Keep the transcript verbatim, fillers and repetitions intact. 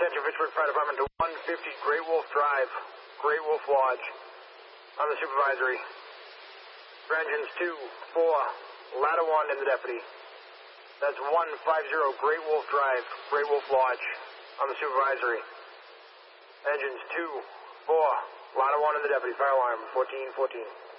attention Fitchburg Fire Department to one fifty Great Wolf Drive, Great Wolf Lodge, on the supervisory. For engines two, four, ladder one in the deputy. That's one fifty Great Wolf Drive, Great Wolf Lodge, on the supervisory. Engines two, four, ladder one in the deputy, fire alarm fourteen fourteen.